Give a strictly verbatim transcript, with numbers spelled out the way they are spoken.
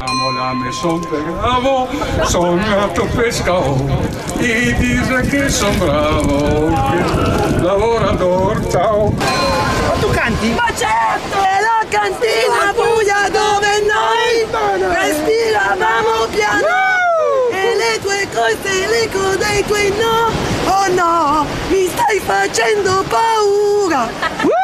Amo la maison de Bravo, sognato pescatore, e dice che son bravo, che lavoratore, ciao. Ma tu canti? Ma certo! È la cantina buia dove noi respiravamo piano e le tue cose, l'eco dei tuoi no, oh no, mi stai facendo paura!